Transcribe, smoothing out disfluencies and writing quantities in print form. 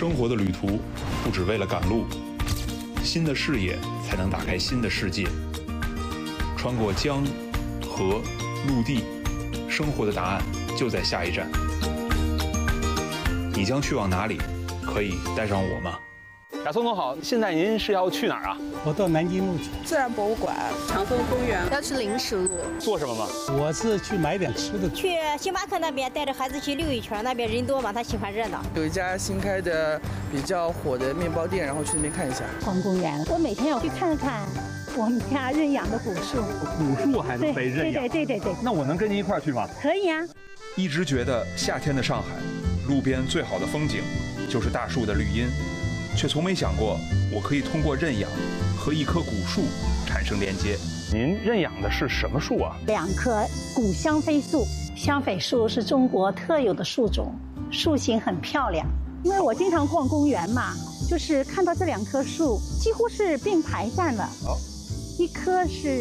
生活的旅途不只为了赶路，新的视野才能打开新的世界。穿过江、河、陆地，生活的答案就在下一站。你将去往哪里？可以带上我吗？ 雅松总好，现在您是要去哪儿啊？ 我到南京路去。 自然博物馆、长风公园， 要去临时路。 做什么吗？ 我是去买点吃的。 去星巴克那边带着孩子去溜一圈，那边人多嘛，他喜欢热闹。 有一家新开的比较火的面包店，然后去那边看一下。 逛公园，我每天要去看看我们家认养的古树。 古树还能被认养？ 对。 那我能跟您一块儿去吗？ 可以啊。 一直觉得夏天的上海，路边最好的风景就是大树的绿荫，却从没想过我可以通过认养和一棵古树产生连接。 您认养的是什么树啊 ？2棵古香妃树。香妃树是中国特有的树种，树形很漂亮。因为我经常逛公园嘛，就是看到这2棵树几乎是并排站了。一棵是